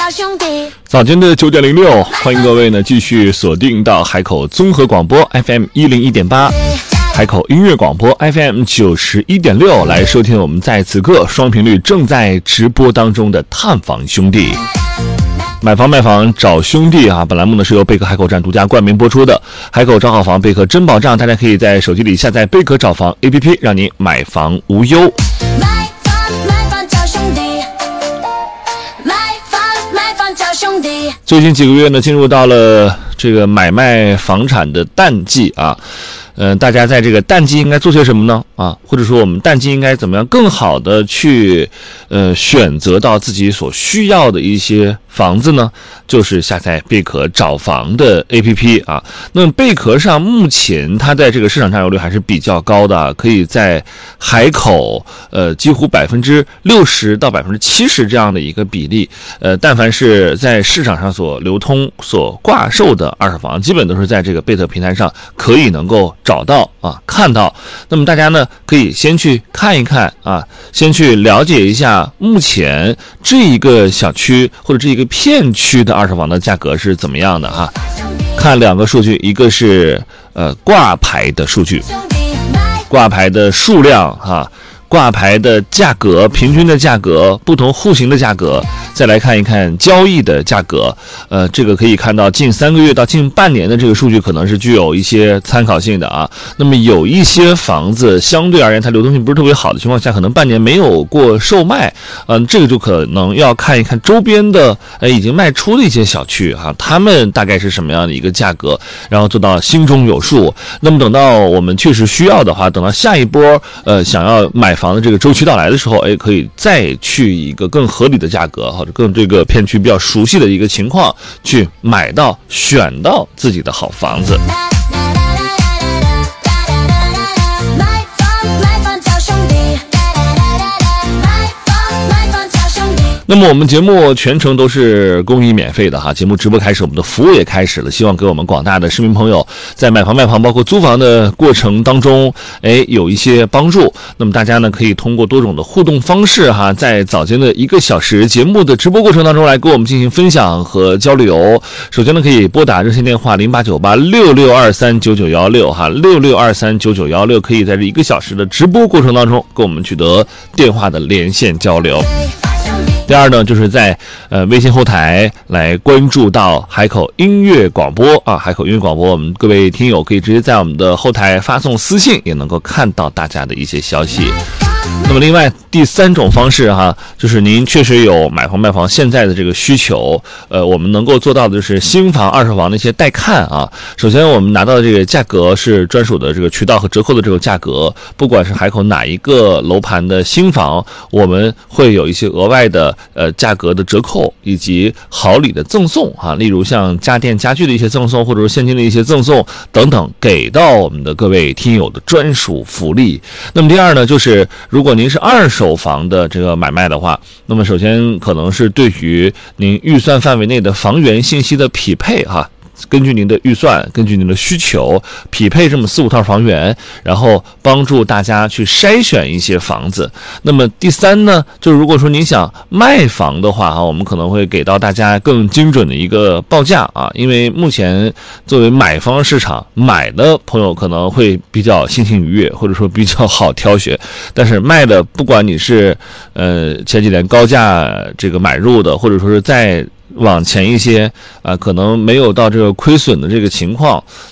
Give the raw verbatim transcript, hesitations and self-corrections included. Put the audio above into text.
早间的九点零六，欢迎各位呢继续锁定到海口综合广播 F M 一零一点八，海口音乐广播 F M 九十一点六，来收听我们在此刻双频率正在直播当中的探访兄弟。买房卖房找兄弟啊！本栏目呢是由贝壳海口站独家冠名播出的。海口找好房，贝壳真保障，大家可以在手机里下载贝壳找房 A P P， 让您买房无忧。 买房买房找兄弟，买房买房找兄弟。 最近几个月呢，进入到了这个买卖房产的淡季啊。嗯、呃，大家在这个淡季应该做些什么呢？啊，或者说我们淡季应该怎么样更好的去呃选择到自己所需要的一些房子呢？就是下载贝壳找房的 A P P 啊。那么贝壳上目前它在这个市场占有率还是比较高的，可以在海口呃几乎百分之六十到百分之七十这样的一个比例，呃，但凡是在市场上所流通、所挂售的二手房，基本都是在这个贝壳平台上可以能够找到啊，看到。那么大家呢可以先去看一看啊，先去了解一下目前这一个小区或者这一个片区的二手房的价格是怎么样的啊。看两个数据，一个是呃挂牌的数据，挂牌的数量啊，挂牌的价格，平均的价格，不同户型的价格，再来看一看交易的价格。呃，这个可以看到近三个月到近半年的这个数据可能是具有一些参考性的啊。那么有一些房子相对而言它流动性不是特别好的情况下，可能半年没有过售卖，嗯、呃，这个就可能要看一看周边的呃已经卖出的一些小区哈、啊，他们大概是什么样的一个价格，然后做到心中有数。那么等到我们确实需要的话，等到下一波呃想要买房的这个周期到来的时候，哎，可以再去一个更合理的价格或者更这个片区比较熟悉的一个情况去买到选到自己的好房子。那么我们节目全程都是公益免费的哈，节目直播开始，我们的服务也开始了，希望给我们广大的市民朋友在买房卖房包括租房的过程当中，哎，有一些帮助。那么大家呢可以通过多种的互动方式哈，在早间的一个小时节目的直播过程当中来跟我们进行分享和交流。首先呢可以拨打热线电话零八九八六六二三九九一六哈，六六二三九九一六，可以在这一个小时的直播过程当中跟我们取得电话的连线交流。第二呢，就是在呃微信后台来关注到海口音乐广播啊，海口音乐广播，我们各位听友可以直接在我们的后台发送私信，也能够看到大家的一些消息。那么另外第三种方式哈，就是您确实有买房卖房现在的这个需求，呃，我们能够做到的就是新房、二手房的一些带看啊。首先我们拿到的这个价格是专属的这个渠道和折扣的这个价格，不管是海口哪一个楼盘的新房，我们会有一些额外的呃价格的折扣以及好礼的赠送啊，例如像家电家具的一些赠送，或者说现金的一些赠送等等，给到我们的各位听友的专属福利。那么第二呢，就是如果您是二手房的这个买卖的话，那么首先可能是对于您预算范围内的房源信息的匹配哈、啊，根据您的预算，根据您的需求匹配这么四五套房源，然后帮助大家去筛选一些房子。那么第三呢，就是如果说您想卖房的话啊，我们可能会给到大家更精准的一个报价啊，因为目前作为买方市场，买的朋友可能会比较心情愉悦，或者说比较好挑选，但是卖的不管你是呃前几年高价这个买入的，或者说是在往前一些啊、呃，可能没有到这个亏损的这个情况，